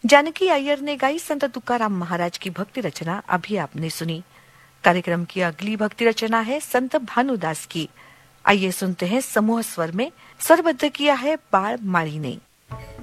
जानकी अय्यर ने गाई संत तुकाराम महाराज की भक्ति रचना अभी आपने सुनी। कार्यक्रम की अगली भक्ति रचना है संत भानुदास की। आइए सुनते हैं समूह स्वर में। स्वरबद्ध किया है बाळ माळी ने।